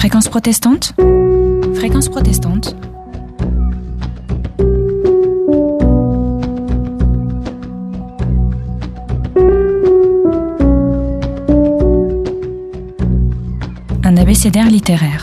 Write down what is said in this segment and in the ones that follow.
Fréquence protestante. Fréquence protestante. Un abécédaire littéraire.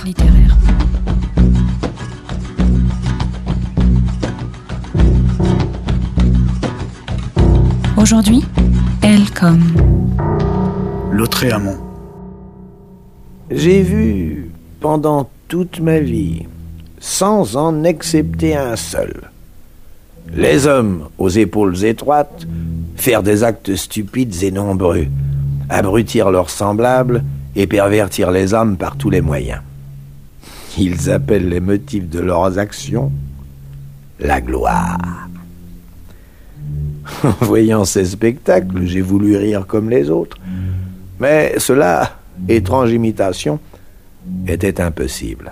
Aujourd'hui, elle comme Lautréamont. J'ai vu pendant toute ma vie, sans en excepter un seul, les hommes aux épaules étroites faire des actes stupides et nombreux, abrutir leurs semblables et pervertir les hommes par tous les moyens. Ils appellent les motifs de leurs actions la gloire. En voyant ces spectacles, j'ai voulu rire comme les autres, mais cela, étrange imitation, était impossible.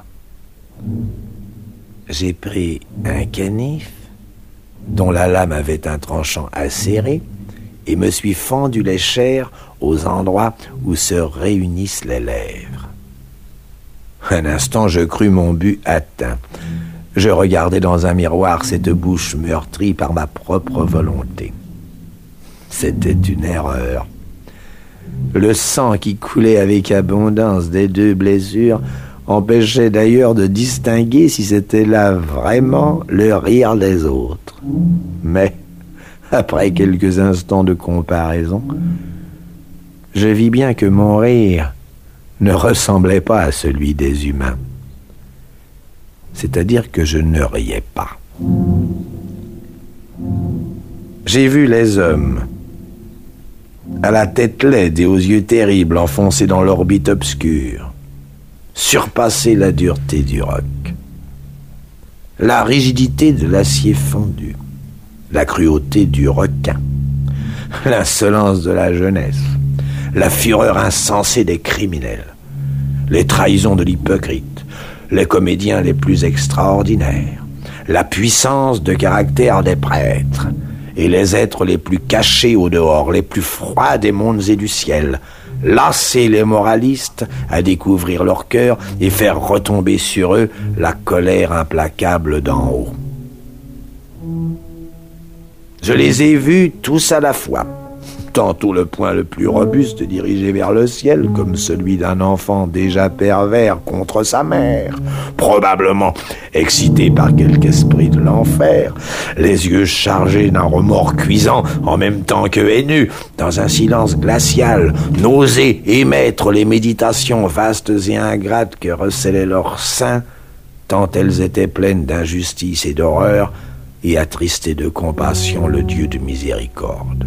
J'ai pris un canif dont la lame avait un tranchant acéré et me suis fendu les chairs aux endroits où se réunissent les lèvres. Un instant, je crus mon but atteint. Je regardais dans un miroir cette bouche meurtrie par ma propre volonté. C'était une erreur. Le sang qui coulait avec abondance des deux blessures empêchait d'ailleurs de distinguer si c'était là vraiment le rire des autres. Mais, après quelques instants de comparaison, je vis bien que mon rire ne ressemblait pas à celui des humains. C'est-à-dire que je ne riais pas. J'ai vu les hommes, à la tête laide et aux yeux terribles enfoncés dans l'orbite obscure, surpasser la dureté du roc, la rigidité de l'acier fondu, la cruauté du requin, l'insolence de la jeunesse, la fureur insensée des criminels, les trahisons de l'hypocrite, les comédiens les plus extraordinaires, la puissance de caractère des prêtres, et les êtres les plus cachés au dehors, les plus froids des mondes et du ciel, lasser les moralistes à découvrir leur cœur et faire retomber sur eux la colère implacable d'en haut. Je les ai vus tous à la fois, tantôt le poing le plus robuste dirigé vers le ciel, comme celui d'un enfant déjà pervers contre sa mère, probablement excité par quelque esprit de l'enfer, les yeux chargés d'un remords cuisant en même temps que haineux, dans un silence glacial, n'oser émettre les méditations vastes et ingrates que recélaient leurs seins, tant elles étaient pleines d'injustice et d'horreur, et attristé de compassion le Dieu de miséricorde.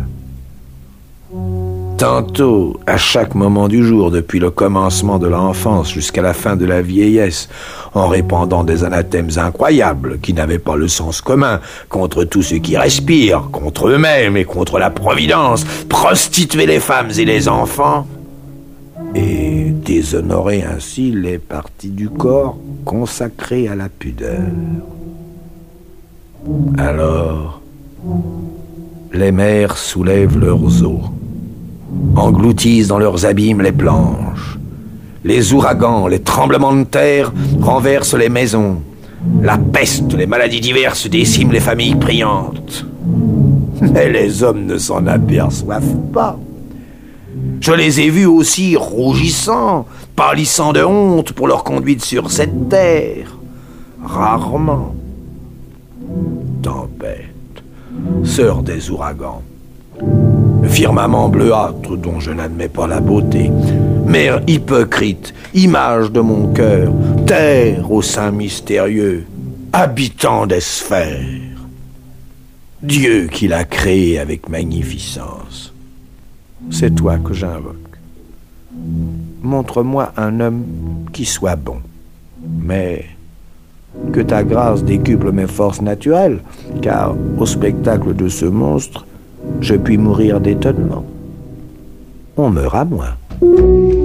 Tantôt, à chaque moment du jour, depuis le commencement de l'enfance jusqu'à la fin de la vieillesse, en répandant des anathèmes incroyables qui n'avaient pas le sens commun, contre tout ce qui respire, contre eux-mêmes et contre la providence, prostituer les femmes et les enfants, et déshonorer ainsi les parties du corps consacrées à la pudeur. Alors, les mers soulèvent leurs eaux, engloutissent dans leurs abîmes les planches. Les ouragans, les tremblements de terre renversent les maisons. La peste, les maladies diverses déciment les familles priantes. Mais les hommes ne s'en aperçoivent pas. Je les ai vus aussi rougissant, pâlissant de honte pour leur conduite sur cette terre. Rarement. Tempête, sœur des ouragans. Firmament bleuâtre dont je n'admets pas la beauté. Mère hypocrite, image de mon cœur, terre au sein mystérieux, habitant des sphères. Dieu qui l'a créé avec magnificence. C'est toi que j'invoque. Montre-moi un homme qui soit bon, mais que ta grâce décuple mes forces naturelles, car au spectacle de ce monstre, je puis mourir d'étonnement. On meurt à moins.